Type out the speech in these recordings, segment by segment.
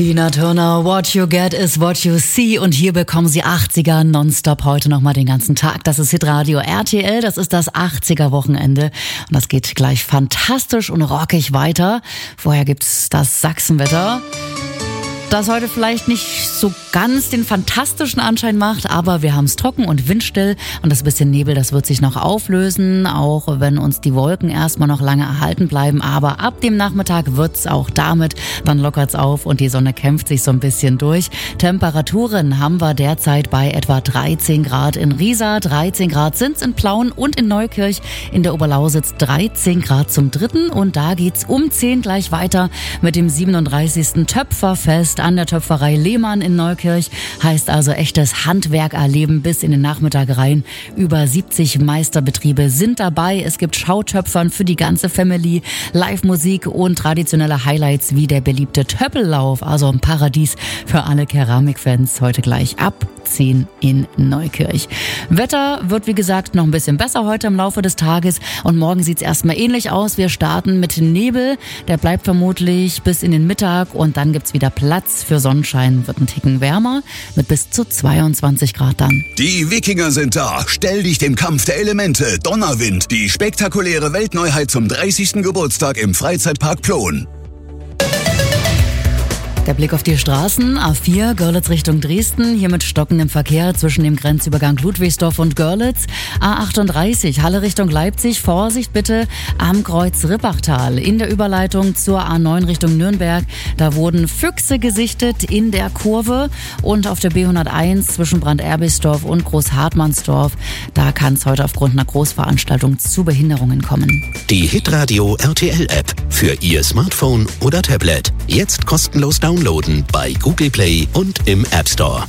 Tina Turner, What You Get is What You See. Und hier bekommen Sie 80er nonstop heute nochmal den ganzen Tag. Das ist Hitradio RTL, das ist das 80er-Wochenende. Und das geht gleich fantastisch und rockig weiter. Vorher gibt's das Sachsenwetter, das heute vielleicht nicht so ganz den fantastischen Anschein macht, aber wir haben es trocken und windstill und das bisschen Nebel, das wird sich noch auflösen, auch wenn uns die Wolken erstmal noch lange erhalten bleiben, aber ab dem Nachmittag wird's auch damit, dann lockert's auf und die Sonne kämpft sich so ein bisschen durch. Temperaturen haben wir derzeit bei etwa 13 Grad in Riesa, 13 Grad sind's in Plauen und in Neukirch, in der Oberlausitz 13 Grad zum 3. und da geht's um 10 gleich weiter mit dem 37. Töpferfest an der Töpferei Lehmann in Neukirch. Heißt also echtes Handwerk erleben bis in den Nachmittag rein. Über 70 Meisterbetriebe sind dabei. Es gibt Schautöpfern für die ganze Family, Live-Musik und traditionelle Highlights wie der beliebte Töppellauf. Also ein Paradies für alle Keramikfans. Heute gleich ab 10 in Neukirch. Wetter wird wie gesagt noch ein bisschen besser heute im Laufe des Tages und morgen sieht's erstmal ähnlich aus. Wir starten mit Nebel. Der bleibt vermutlich bis in den Mittag und dann gibt's wieder Platz für Sonnenschein, wird ein Ticken wärmer mit bis zu 22 Grad dann. Die Wikinger sind da. Stell dich dem Kampf der Elemente. Donnerwind. Die spektakuläre Weltneuheit zum 30. Geburtstag im Freizeitpark Plon. Der Blick auf die Straßen, A4, Görlitz Richtung Dresden, hier mit stockendem Verkehr zwischen dem Grenzübergang Ludwigsdorf und Görlitz. A38, Halle Richtung Leipzig, Vorsicht bitte am Kreuz Rippachtal. In der Überleitung zur A9 Richtung Nürnberg, da wurden Füchse gesichtet in der Kurve. Und auf der B101 zwischen Brand-Erbisdorf und Großhartmannsdorf, da kann es heute aufgrund einer Großveranstaltung zu Behinderungen kommen. Die Hitradio RTL App für Ihr Smartphone oder Tablet. Jetzt kostenlos downloaden bei Google Play und im App Store.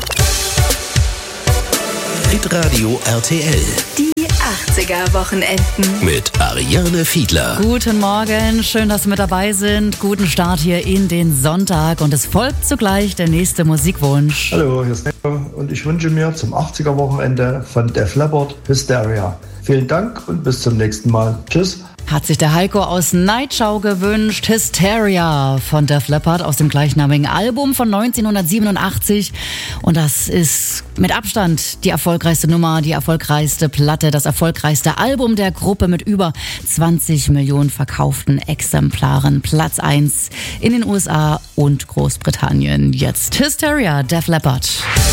Hitradio RTL. Die 80er-Wochenenden. Mit Ariane Fiedler. Guten Morgen, schön, dass Sie mit dabei sind. Guten Start hier in den Sonntag und es folgt zugleich der nächste Musikwunsch. Hallo, hier ist Nico und ich wünsche mir zum 80er-Wochenende von Def Leppard Hysteria. Vielen Dank und bis zum nächsten Mal. Tschüss. Hat sich der Heiko aus Neitschau gewünscht. Hysteria von Def Leppard aus dem gleichnamigen Album von 1987. Und das ist mit Abstand die erfolgreichste Nummer, die erfolgreichste Platte, das erfolgreichste Album der Gruppe mit über 20 Millionen verkauften Exemplaren. Platz 1 in den USA und Großbritannien. Jetzt Hysteria, Def Leppard.